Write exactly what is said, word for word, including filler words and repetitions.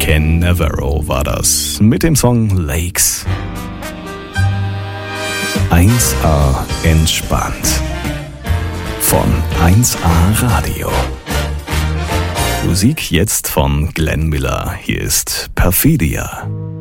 Ken Navarro war das mit dem Song Lakes. eins A entspannt. Von eins A Radio. Musik jetzt von Glenn Miller. Hier ist Perfidia.